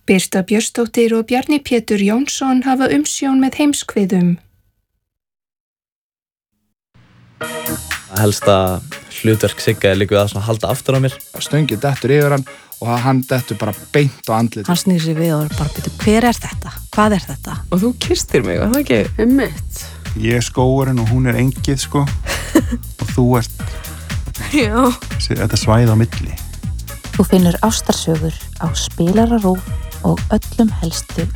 Birta Björnsdóttir og Bjarni Pétur Jónsson hafa umsjón með heimskviðum. Helsta hlutverk Sigga líka við að halda aftur á mér. Stöngið dettur yfir hann og hann dettur bara beint á andlit. Hann snýr sig við og bara byrju, hver er þetta? Hvað er þetta? Og þú kyrstir mig, var það ekki? Einmitt. Ég skógurinn og hún engið, sko. Og þú ert þetta svæð á milli. Þú finnur ástarsögur á Spilara RÚV og öllum helstu